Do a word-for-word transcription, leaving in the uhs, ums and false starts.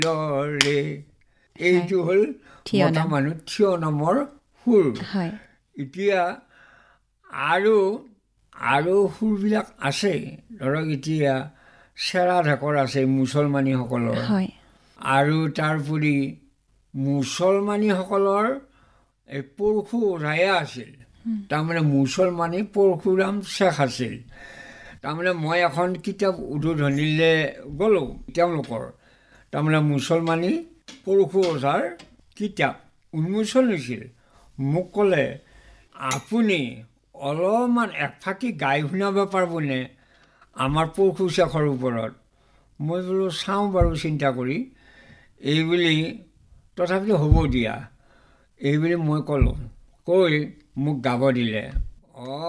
ৰে এইটো হ'ল মতা মানুহ থিয় নামৰ সুৰ। এতিয়া আৰু আৰু সুৰবিলাক আছে, ধৰক এতিয়া চেৰা ঢাকৰ আছে মুছলমানীসকলৰ, আৰু তাৰোপৰি মুছলমানীসকলৰ এই পৰশু ৰায়া আছিল, তাৰমানে মুছলমানী পৰশুৰাম শ্বেখ আছিল। তাৰমানে মই এখন কিতাপ উদ্বোধনীলৈ গ'লোঁ তেওঁলোকৰ, তাৰমানে মুছলমানী পৰশু ওজাৰ কিতাপ উন্মোচন হৈছিল। মোক ক'লে আপুনি অলপমান একফাকি গাই শুনাব পাৰিবনে আমাৰ পৰশু শ্বেখৰ ওপৰত? মই বোলো চাওঁ বাৰু চিন্তা কৰি, এইবুলি তথাপিতো হ'ব দিয়া এইবুলি মই ক'লোঁ, কৈ মোক গাব দিলে। অঁ